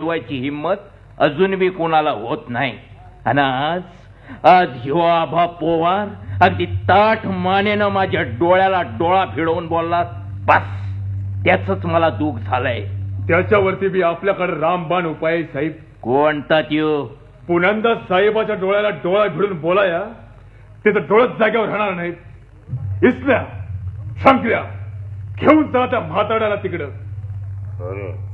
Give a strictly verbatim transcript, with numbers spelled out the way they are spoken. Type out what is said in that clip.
बोलवायची हिम्मत अजून बी कोणाला होत नाही. आणि आज आज ह्यो आभा पोवार अगदी ताठ मानेनं माझ्या डोळ्याला डोळा भिडवून बोलला. बस त्याच मला दुःख झालंय. त्याच्यावरती बी आपल्याकडे रामबाण उपाय आहे साहेब. कोणता त्यो? पुण्यांदा साहेबाच्या डोळ्याला डोळा भिडून बोलाया ते तर डोळ्याच जागेवर राहणार नाहीत. इसल्या शंकर्या घेऊन जा त्या म्हाताड्याला तिकडं.